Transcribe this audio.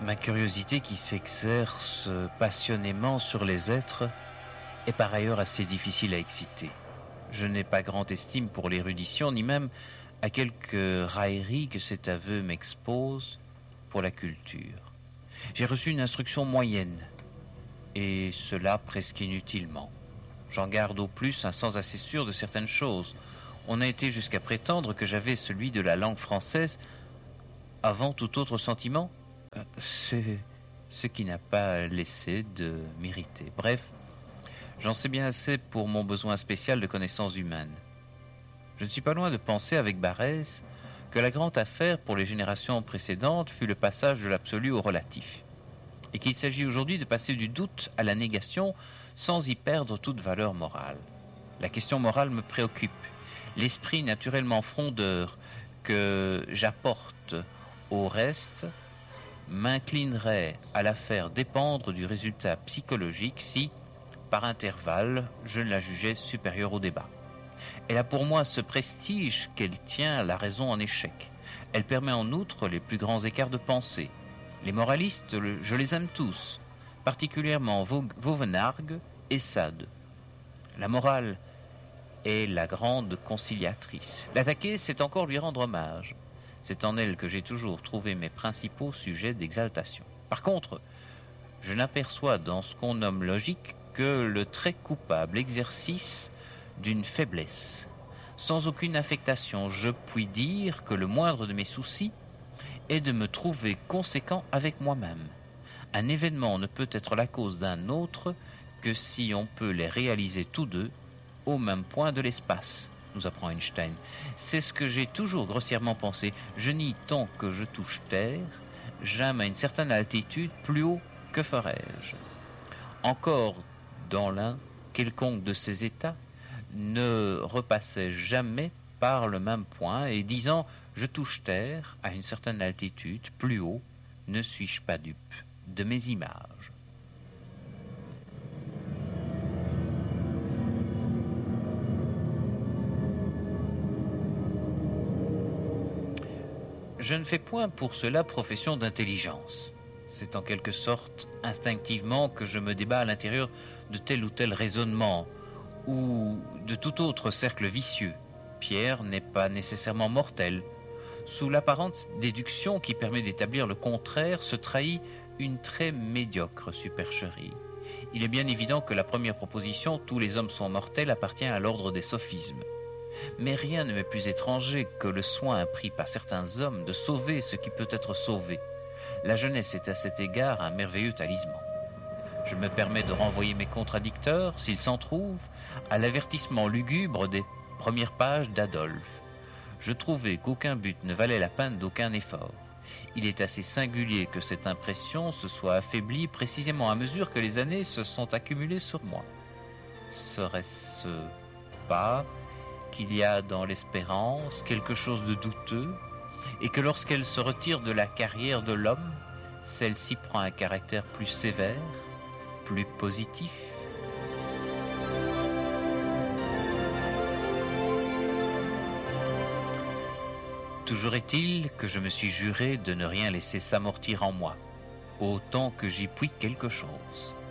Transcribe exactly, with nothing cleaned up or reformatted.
Ma curiosité qui s'exerce passionnément sur les êtres est par ailleurs assez difficile à exciter. Je n'ai pas grande estime pour l'érudition, ni même à quelques railleries que cet aveu m'expose pour la culture. J'ai reçu une instruction moyenne, et cela presque inutilement. J'en garde au plus un sens assez sûr de certaines choses. On a été jusqu'à prétendre que j'avais celui de la langue française avant tout autre sentiment. C'est ce qui n'a pas laissé de m'irriter. Bref, j'en sais bien assez pour mon besoin spécial de connaissances humaines. Je ne suis pas loin de penser avec Barrès que la grande affaire pour les générations précédentes fut le passage de l'absolu au relatif, et qu'il s'agit aujourd'hui de passer du doute à la négation sans y perdre toute valeur morale. La question morale me préoccupe. L'esprit naturellement frondeur que j'apporte au reste m'inclinerait à la faire dépendre du résultat psychologique si, par intervalle, je ne la jugeais supérieure au débat. Elle a pour moi ce prestige qu'elle tient la raison en échec. Elle permet en outre les plus grands écarts de pensée. Les moralistes, je les aime tous, particulièrement Vauvenargues et Sade. La morale est la grande conciliatrice. L'attaquer, c'est encore lui rendre hommage. C'est en elle que j'ai toujours trouvé mes principaux sujets d'exaltation. Par contre, je n'aperçois dans ce qu'on nomme logique que le très coupable exercice d'une faiblesse. Sans aucune affectation, je puis dire que le moindre de mes soucis est de me trouver conséquent avec moi-même. Un événement ne peut être la cause d'un autre que si on peut les réaliser tous deux au même point de l'espace, nous apprend Einstein. C'est ce que j'ai toujours grossièrement pensé. Je nie tant que je touche terre, j'aime à une certaine altitude, plus haut que ferais-je. Encore dans l'un, quelconque de ces états ne repassait jamais par le même point, et disant « je touche terre à une certaine altitude, plus haut, ne suis-je pas dupe de mes images ?» Je ne fais point pour cela profession d'intelligence. C'est en quelque sorte instinctivement que je me débat à l'intérieur de tel ou tel raisonnement ou de tout autre cercle vicieux. Pierre n'est pas nécessairement mortel. Sous l'apparente déduction qui permet d'établir le contraire se trahit une très médiocre supercherie. Il est bien évident que la première proposition « tous les hommes sont mortels » appartient à l'ordre des sophismes. Mais rien ne m'est plus étranger que le soin pris par certains hommes de sauver ce qui peut être sauvé. La jeunesse est à cet égard un merveilleux talisman. Je me permets de renvoyer mes contradicteurs, s'ils s'en trouvent, à l'avertissement lugubre des premières pages d'Adolphe. Je trouvais qu'aucun but ne valait la peine d'aucun effort. Il est assez singulier que cette impression se soit affaiblie précisément à mesure que les années se sont accumulées sur moi. Serait-ce pas qu'il y a dans l'espérance quelque chose de douteux, et que lorsqu'elle se retire de la carrière de l'homme, celle-ci prend un caractère plus sévère, plus positif? Toujours est-il que je me suis juré de ne rien laisser s'amortir en moi, autant que j'y puis quelque chose.